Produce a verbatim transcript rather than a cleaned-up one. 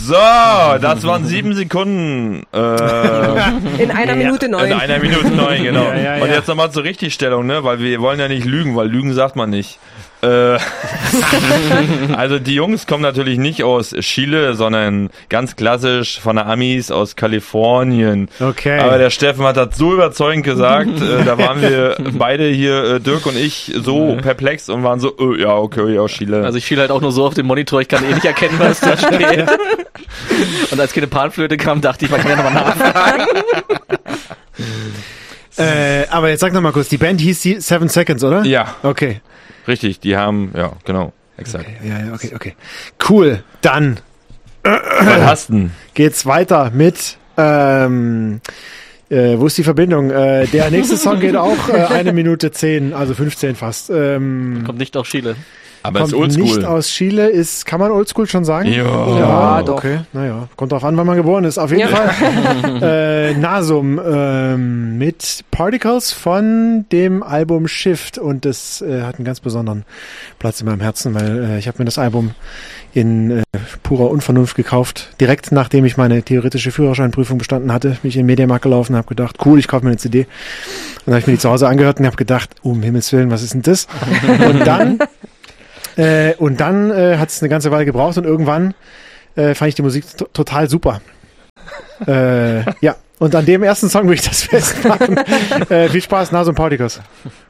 So, das waren sieben Sekunden. Äh, in einer Minute neun. In einer Minute neun, genau. Ja, ja, ja. Und jetzt nochmal zur Richtigstellung, ne? Weil wir wollen ja nicht lügen, weil lügen sagt man nicht. Äh, also die Jungs kommen natürlich nicht aus Chile, sondern ganz klassisch von der Amis aus Kalifornien. Okay. Aber der Steffen hat das so überzeugend gesagt, äh, da waren wir beide hier, äh, Dirk und ich, so perplex und waren so, äh, ja, okay, aus Chile. Also ich schiele halt auch nur so auf den Monitor, ich kann eh nicht erkennen, was da steht. Und als keine Panflöte kam, dachte ich, man kann ja nochmal nachfragen. Äh, aber jetzt sag noch mal kurz, die Band hieß die Seven Seconds, oder? Ja. Okay. Richtig, die haben, ja, genau, exakt. Okay, ja, ja, okay, okay. Cool, dann Was hast du denn? geht's weiter mit, ähm, äh, wo ist die Verbindung? Äh, der nächste Song geht auch äh, eine Minute zehn, also fünfzehn fast. Ähm, Kommt nicht aus Chile. Aber es kommt ist nicht oldschool. aus Chile, ist, kann man Oldschool schon sagen? Ja. Ja, doch. Okay, naja, kommt drauf an, wann man geboren ist. Auf jeden Ja. Fall äh, Nasum ähm, mit Particles von dem Album Shift und das äh, hat einen ganz besonderen Platz in meinem Herzen, weil äh, ich habe mir das Album in äh, purer Unvernunft gekauft. Direkt nachdem ich meine theoretische Führerscheinprüfung bestanden hatte, bin ich in den Mediamarkt gelaufen und habe gedacht, cool, ich kaufe mir eine C D. Und dann habe ich mir die zu Hause angehört und habe gedacht, um Himmels Willen, was ist denn das? Und dann Äh, und dann äh, hat es eine ganze Weile gebraucht und irgendwann äh, fand ich die Musik to- total super. äh, ja, und an dem ersten Song würde ich das festmachen. äh, viel Spaß, Nasum Particles.